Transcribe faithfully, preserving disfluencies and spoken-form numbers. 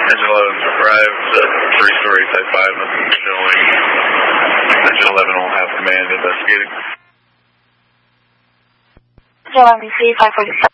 Engine eleven arrived at three-story Type five, showing Engine eleven will have command investigating. Engine eleven, C five forty-seven.